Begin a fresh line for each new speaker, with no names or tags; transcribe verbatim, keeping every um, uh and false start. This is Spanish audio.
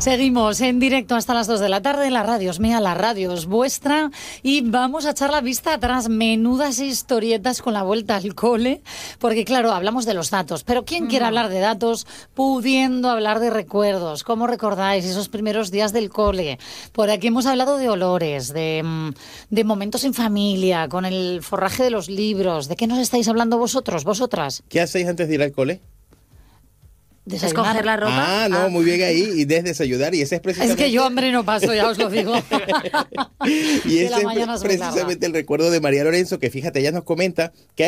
Seguimos en directo hasta las dos de la tarde. La radio es mía, la radio es vuestra. Y vamos a echar la vista atrás. Menudas historietas con la vuelta al cole. Porque, claro, hablamos de los datos. Pero ¿quién quiere hablar de datos pudiendo hablar de recuerdos? ¿Cómo recordáis esos primeros días del cole? Por aquí hemos hablado de olores, de, de momentos en familia, con el forraje de los libros. ¿De qué nos estáis hablando vosotros, vosotras?
¿Qué hacéis antes de ir al cole?
Desayunar.
¿Escoger la ropa?
Ah, no,
Ah.
muy bien ahí. Y desde desayunar. Y ese es
Es
precisamente...
que yo hambre no paso, ya os lo digo.
y
Que
ese
la
es
mañana es muy larga.
precisamente el recuerdo de María Lorenzo, que fíjate, ella nos comenta que